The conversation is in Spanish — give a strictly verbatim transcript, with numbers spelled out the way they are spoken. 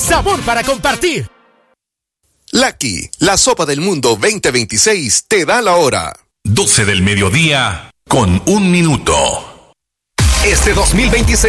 sabor para compartir. Lucky, la sopa del mundo veinte veintiséis, te da la hora. doce del mediodía con un minuto. Este dos mil veintiséis